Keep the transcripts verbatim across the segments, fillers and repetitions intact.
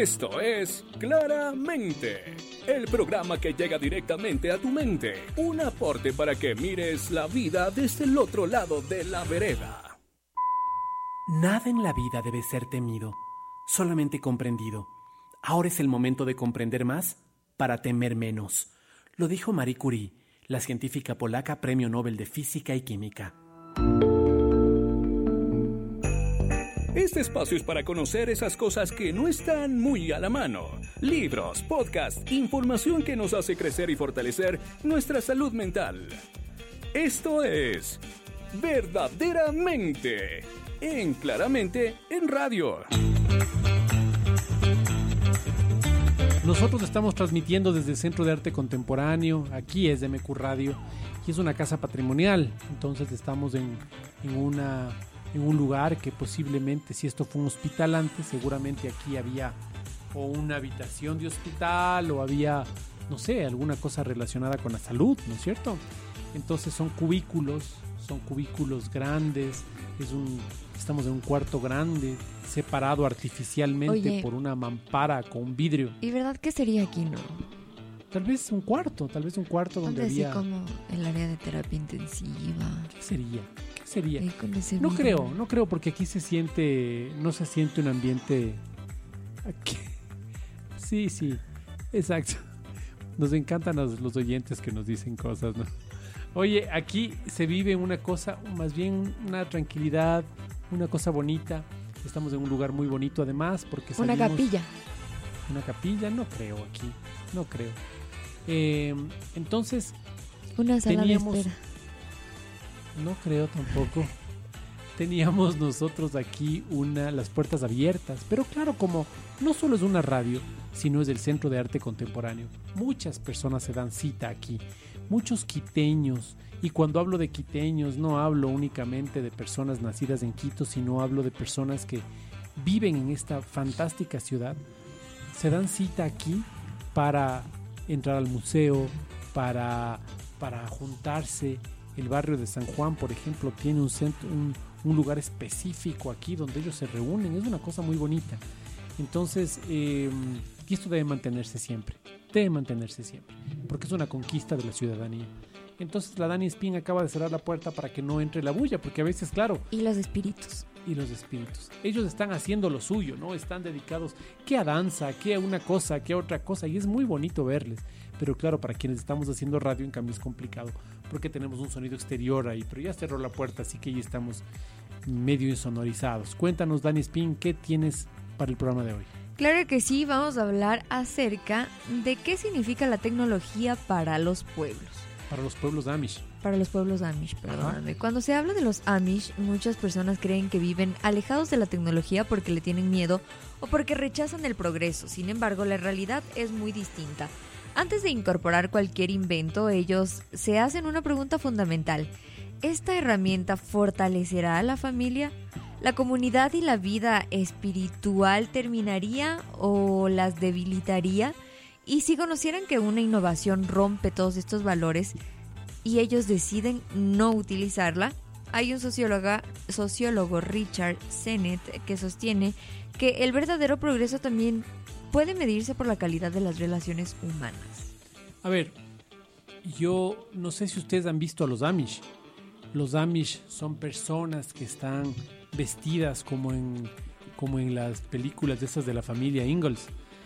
Esto es Claramente, el programa que llega directamente a tu mente. Un aporte para que mires la vida desde el otro lado de la vereda. Nada en la vida debe ser temido, solamente comprendido. Ahora es el momento de comprender más para temer menos. Lo dijo Marie Curie, la científica polaca Premio Nobel de Física y Química. Este espacio es para conocer esas cosas que no están muy a la mano. Libros, podcasts, información que nos hace crecer y fortalecer nuestra salud mental. Esto es Verdaderamente, en Claramente en Radio. Nosotros estamos transmitiendo desde el Centro de Arte Contemporáneo, aquí es M Q Radio, y es una casa patrimonial, entonces estamos en, en, una, en un lugar que posiblemente, si esto fue un hospital antes, seguramente aquí había o una habitación de hospital o había, no sé, alguna cosa relacionada con la salud, ¿no es cierto? Entonces son cubículos, son cubículos grandes, es un, estamos en un cuarto grande, separado artificialmente Oye, por una mampara con un vidrio. ¿Y verdad qué sería aquí, no? Tal vez un cuarto, tal vez un cuarto donde así había... como el área de terapia intensiva. ¿Qué sería? ¿Qué sería? No vidrio. creo, no creo porque aquí se siente, no se siente un ambiente... Aquí. Sí, sí, exacto. Nos encantan los, los oyentes que nos dicen cosas, ¿no? Oye, aquí se vive una cosa, más bien una tranquilidad, una cosa bonita. Estamos en un lugar muy bonito además porque salimos... Una capilla. Una capilla, no creo aquí, no creo. Eh, entonces... Una sala teníamos, de espera. No creo tampoco. Teníamos nosotros aquí una, las puertas abiertas, pero claro, como no solo es una radio, sino es el Centro de Arte Contemporáneo. Muchas personas se dan cita aquí, muchos quiteños, y cuando hablo de quiteños no hablo únicamente de personas nacidas en Quito, sino hablo de personas que viven en esta fantástica ciudad. Se dan cita aquí para entrar al museo, para, para juntarse. El barrio de San Juan, por ejemplo, tiene un, centro, un, un lugar específico aquí donde ellos se reúnen. Es una cosa muy bonita. Entonces, eh, y esto debe mantenerse siempre, debe mantenerse siempre, porque es una conquista de la ciudadanía. Entonces la Dani Espín acaba de cerrar la puerta para que no entre la bulla, porque a veces, claro... Y los espíritus. Y los espíritus. Ellos están haciendo lo suyo, ¿no? Están dedicados que a danza, que a una cosa, que a otra cosa, y es muy bonito verles. Pero claro, para quienes estamos haciendo radio, en cambio es complicado, porque tenemos un sonido exterior ahí, pero ya cerró la puerta, así que ya estamos medio insonorizados. Cuéntanos, Dani Espín, ¿qué tienes para el programa de hoy? Claro que sí, vamos a hablar acerca de qué significa la tecnología para los pueblos. Para los pueblos Amish. Para los pueblos Amish, perdóname. Cuando se habla de los Amish, muchas personas creen que viven alejados de la tecnología porque le tienen miedo o porque rechazan el progreso. Sin embargo, la realidad es muy distinta. Antes de incorporar cualquier invento, ellos se hacen una pregunta fundamental. ¿Esta herramienta fortalecerá a la familia? ¿La comunidad y la vida espiritual terminaría o las debilitaría? Y si conocieran que una innovación rompe todos estos valores y ellos deciden no utilizarla, hay un sociólogo, sociólogo Richard Sennett, que sostiene que el verdadero progreso también puede medirse por la calidad de las relaciones humanas. A ver, yo no sé si ustedes han visto a los Amish. Los Amish son personas que están vestidas como en, como en las películas de esas de la familia Ingalls.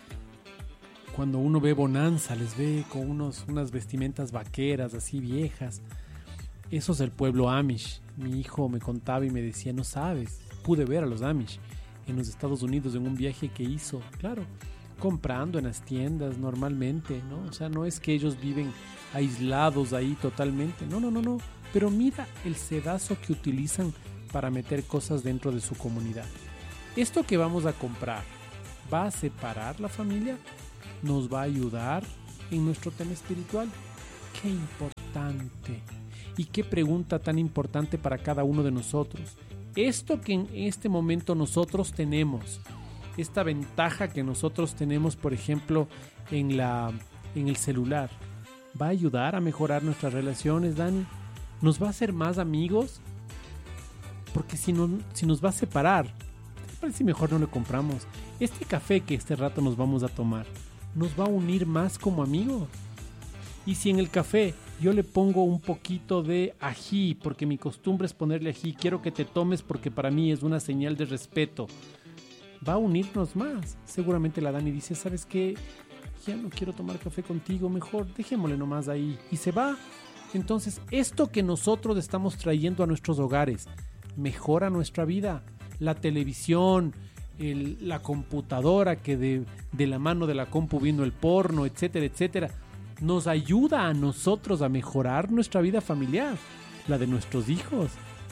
Cuando uno ve Bonanza, les ve con unos, unas vestimentas vaqueras así viejas. Eso es el pueblo Amish. Mi hijo me contaba y me decía, no sabes, pude ver a los Amish en los Estados Unidos en un viaje que hizo, claro, comprando en las tiendas normalmente, ¿no? O sea, no es que ellos viven aislados ahí totalmente, no, no, no, no. Pero mira el sedazo que utilizan para meter cosas dentro de su comunidad. Esto que vamos a comprar, ¿va a separar la familia? ¿Nos va a ayudar en nuestro tema espiritual? ¡Qué importante! Y qué pregunta tan importante para cada uno de nosotros. Esto que en este momento nosotros tenemos, esta ventaja que nosotros tenemos, por ejemplo, en, la, en el celular, ¿va a ayudar a mejorar nuestras relaciones, Dani? ¿Nos va a hacer más amigos? Porque si, no, si nos va a separar, ¿cuál si mejor no le compramos? Este café que este rato nos vamos a tomar, ¿nos va a unir más como amigos? Y si en el café yo le pongo un poquito de ají, porque mi costumbre es ponerle ají, quiero que te tomes porque para mí es una señal de respeto, va a unirnos más. Seguramente la Dani dice, ¿sabes qué? Ya no quiero tomar café contigo, mejor dejémosle nomás ahí. Y se va. Entonces, esto que nosotros estamos trayendo a nuestros hogares mejora nuestra vida. La televisión, el, la computadora, que de, de la mano de la compu vino el porno, etcétera, etcétera, nos ayuda a nosotros a mejorar nuestra vida familiar, la de nuestros hijos.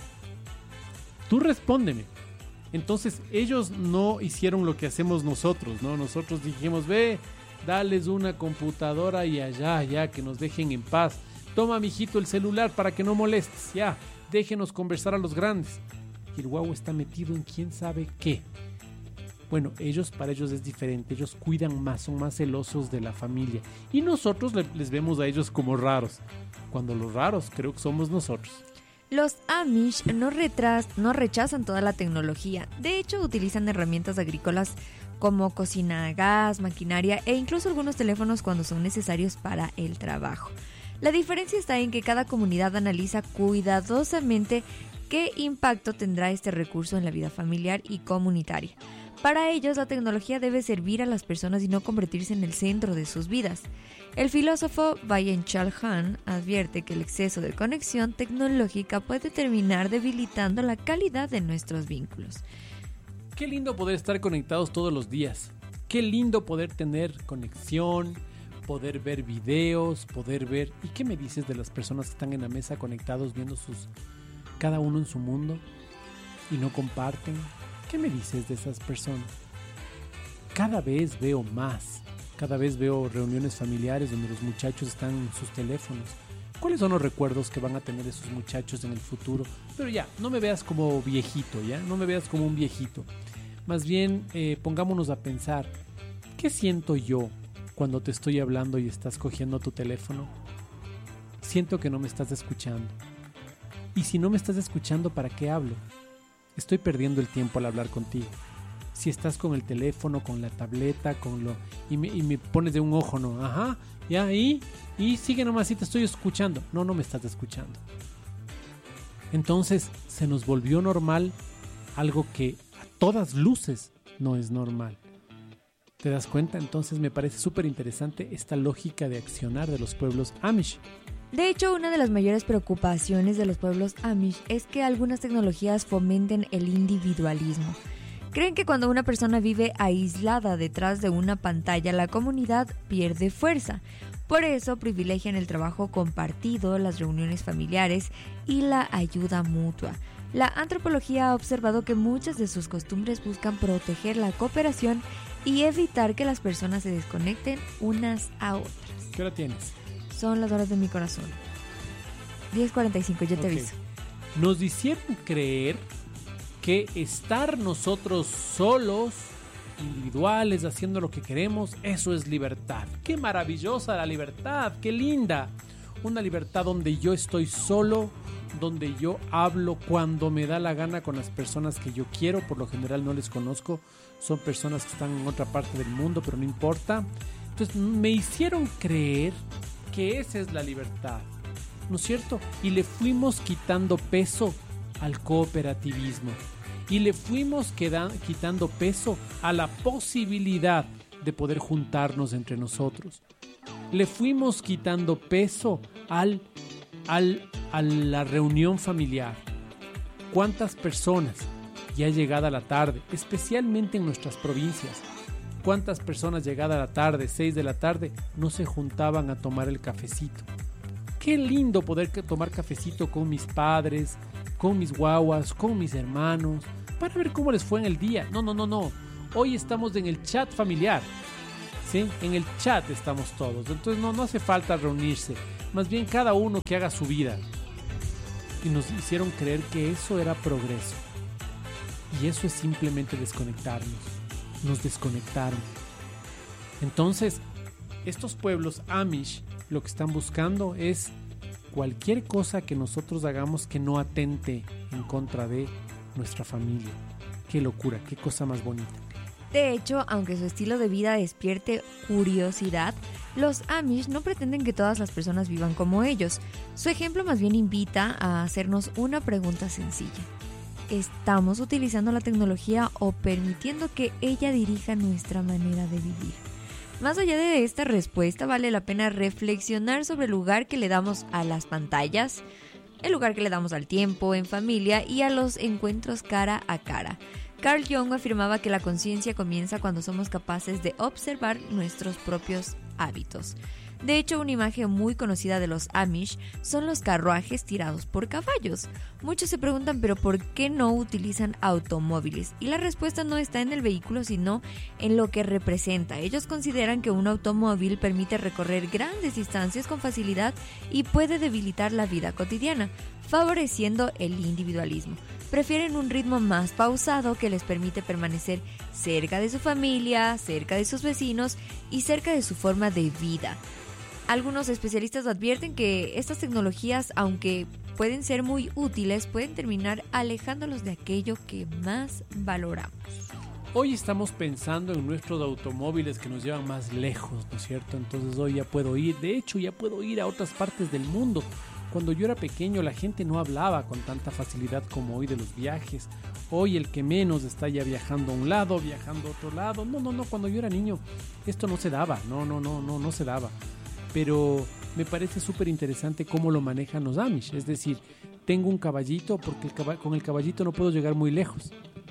Tú respóndeme. Entonces, ellos no hicieron lo que hacemos nosotros, ¿no? Nosotros dijimos, ve, dales una computadora y allá, ya, que nos dejen en paz. Toma, mijito, el celular para que no molestes, ya, déjenos conversar a los grandes. Y el guau está metido en quién sabe qué. Bueno, ellos, para ellos es diferente, ellos cuidan más, son más celosos de la familia. Y nosotros le, les vemos a ellos como raros, cuando los raros creo que somos nosotros. Los Amish no, retras, no rechazan toda la tecnología. De hecho, utilizan herramientas agrícolas como cocina a gas, maquinaria e incluso algunos teléfonos cuando son necesarios para el trabajo. La diferencia está en que cada comunidad analiza cuidadosamente qué impacto tendrá este recurso en la vida familiar y comunitaria. Para ellos, la tecnología debe servir a las personas y no convertirse en el centro de sus vidas. El filósofo Byung-Chul Han advierte que el exceso de conexión tecnológica puede terminar debilitando la calidad de nuestros vínculos. Qué lindo poder estar conectados todos los días. Qué lindo poder tener conexión, poder ver videos, poder ver... ¿Y qué me dices de las personas que están en la mesa conectados viendo sus... cada uno en su mundo y no comparten? ¿Qué me dices de esas personas? Cada vez veo más, cada vez veo reuniones familiares donde los muchachos están en sus teléfonos. ¿Cuáles son los recuerdos que van a tener esos muchachos en el futuro? Pero ya, no me veas como viejito, ya, no me veas como un viejito. Más bien, eh, pongámonos a pensar, ¿qué siento yo cuando te estoy hablando y estás cogiendo tu teléfono? Siento que no me estás escuchando. Y si no me estás escuchando, ¿para qué hablo? Estoy perdiendo el tiempo al hablar contigo. Si estás con el teléfono, con la tableta, con lo y me, y me pones de un ojo, ¿no? Ajá, ya, y, y sigue nomás, si te estoy escuchando. No, no me estás escuchando. Entonces, se nos volvió normal algo que a todas luces no es normal. ¿Te das cuenta? Entonces me parece súper interesante esta lógica de accionar de los pueblos Amish. De hecho, una de las mayores preocupaciones de los pueblos Amish es que algunas tecnologías fomenten el individualismo. Creen que cuando una persona vive aislada detrás de una pantalla, la comunidad pierde fuerza. Por eso privilegian el trabajo compartido, las reuniones familiares y la ayuda mutua. La antropología ha observado que muchas de sus costumbres buscan proteger la cooperación y evitar que las personas se desconecten unas a otras. ¿Qué hora tienes? Son las horas de mi corazón. diez cuarenta y cinco, yo te okay. aviso. Nos hicieron creer que estar nosotros solos, individuales, haciendo lo que queremos, eso es libertad. ¡Qué maravillosa la libertad! ¡Qué linda! Una libertad donde yo estoy solo, donde yo hablo cuando me da la gana con las personas que yo quiero. Por lo general no les conozco, son personas que están en otra parte del mundo, pero no importa. Entonces me hicieron creer que esa es la libertad, ¿no es cierto? Y le fuimos quitando peso al cooperativismo y le fuimos queda- quitando peso a la posibilidad de poder juntarnos entre nosotros. Le fuimos quitando peso al, al, a la reunión familiar. ¿Cuántas personas ya llegada la tarde, especialmente en nuestras provincias, cuántas personas llegada la tarde, seis de la tarde, no se juntaban a tomar el cafecito? Qué lindo poder tomar cafecito con mis padres, con mis guaguas, con mis hermanos, para ver cómo les fue en el día. No, no, no, no. Hoy estamos en el chat familiar, ¿sí? En el chat estamos todos. Entonces no, no hace falta reunirse. Más bien cada uno que haga su vida. Y nos hicieron creer que eso era progreso. Y eso es simplemente desconectarnos. Nos desconectaron. Entonces, estos pueblos Amish lo que están buscando es cualquier cosa que nosotros hagamos que no atente en contra de nuestra familia, Qué locura, qué cosa más bonita. De hecho, aunque su estilo de vida despierte curiosidad, los Amish no pretenden que todas las personas vivan como ellos. Su ejemplo más bien invita a hacernos una pregunta sencilla. ¿Estamos utilizando la tecnología o permitiendo que ella dirija nuestra manera de vivir? Más allá de esta respuesta, vale la pena reflexionar sobre el lugar que le damos a las pantallas, el lugar que le damos al tiempo en familia y a los encuentros cara a cara. Carl Jung afirmaba que la conciencia comienza cuando somos capaces de observar nuestros propios hábitos. De hecho, una imagen muy conocida de los Amish son los carruajes tirados por caballos. Muchos se preguntan, ¿pero por qué no utilizan automóviles? Y la respuesta no está en el vehículo, sino en lo que representa. Ellos consideran que un automóvil permite recorrer grandes distancias con facilidad y puede debilitar la vida cotidiana, favoreciendo el individualismo. Prefieren un ritmo más pausado que les permite permanecer cerca de su familia, cerca de sus vecinos y cerca de su forma de vida. Algunos especialistas advierten que estas tecnologías, aunque pueden ser muy útiles, pueden terminar alejándolos de aquello que más valoramos. Hoy estamos pensando en nuestros automóviles que nos llevan más lejos, ¿no es cierto? Entonces hoy ya puedo ir, de hecho ya puedo ir a otras partes del mundo. Cuando yo era pequeño la gente no hablaba con tanta facilidad como hoy de los viajes. Hoy el que menos está ya viajando a un lado, viajando a otro lado. No, no, no, cuando yo era niño esto no se daba, no, no, no, no, no se daba. Pero me parece súper interesante cómo lo manejan los Amish. Es decir, tengo un caballito porque el cab- con el caballito no puedo llegar muy lejos.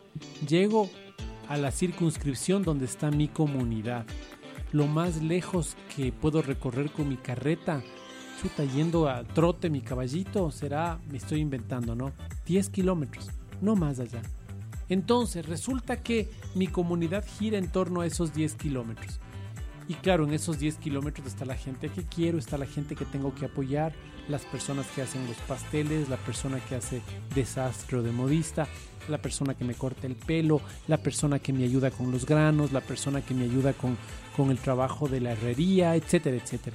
Llego a la circunscripción donde está mi comunidad. Lo más lejos que puedo recorrer con mi carreta, chuta, yendo a trote mi caballito, será, me estoy inventando, ¿no? diez kilómetros, no más allá. Entonces resulta que mi comunidad gira en torno a esos diez kilómetros. Y claro, en esos diez kilómetros está la gente que quiero, está la gente que tengo que apoyar, las personas que hacen los pasteles, la persona que hace desastre de modista, la persona que me corta el pelo, la persona que me ayuda con los granos, la persona que me ayuda con, con el trabajo de la herrería, etcétera, etcétera.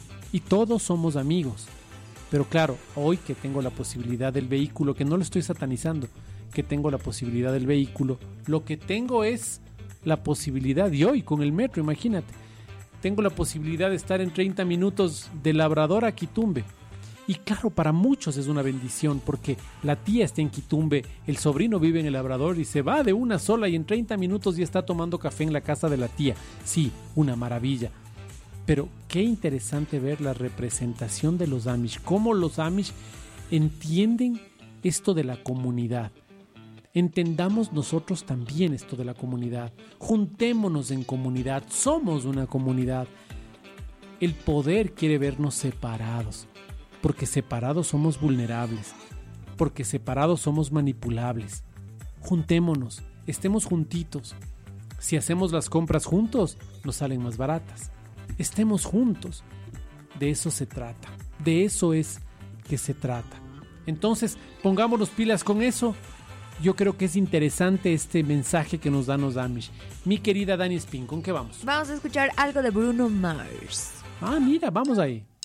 Y todos somos amigos. Pero claro, hoy que tengo la posibilidad del vehículo, que no lo estoy satanizando, que tengo la posibilidad del vehículo, lo que tengo es la posibilidad, y hoy con el metro, imagínate, tengo la posibilidad de estar en treinta minutos de Labrador a Quitumbe. Y claro, para muchos es una bendición porque la tía está en Quitumbe, el sobrino vive en el Labrador y se va de una sola y en treinta minutos ya está tomando café en la casa de la tía. Sí, una maravilla. Pero qué interesante ver la representación de los Amish, cómo los Amish entienden esto de la comunidad. Entendamos nosotros también esto de la comunidad. Juntémonos en comunidad, somos una comunidad. El poder quiere vernos separados, porque separados somos vulnerables, porque separados somos manipulables. Juntémonos, estemos juntitos. Si hacemos las compras juntos, nos salen más baratas. Estemos juntos. De eso se trata. De eso es que se trata. Entonces, pongámonos pilas con eso. Yo creo que es interesante este mensaje que nos dan los Amish. Mi querida Dani Spin, ¿con qué vamos? Vamos a escuchar algo de Bruno Mars. Ah, mira, vamos ahí.